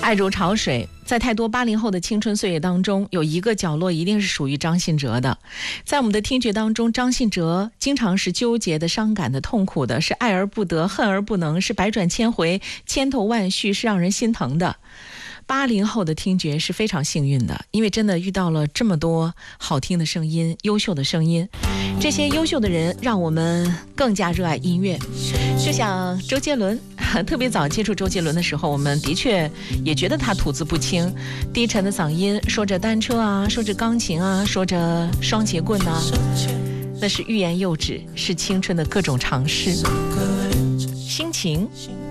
爱如潮水，在太多80后的青春岁月当中，有一个角落一定是属于张信哲的。在我们的听觉当中，张信哲经常是纠结的、伤感的、痛苦的，是爱而不得、恨而不能，是百转千回、千头万绪，是让人心疼的。80后的听觉是非常幸运的，因为真的遇到了这么多好听的声音、优秀的声音。这些优秀的人让我们更加热爱音乐。就像周杰伦，特别早接触周杰伦的时候，我们的确也觉得他吐字不清，低沉的嗓音，说着单车啊，说着钢琴啊，说着双节棍啊，那是欲言又止，是青春的各种尝试。心情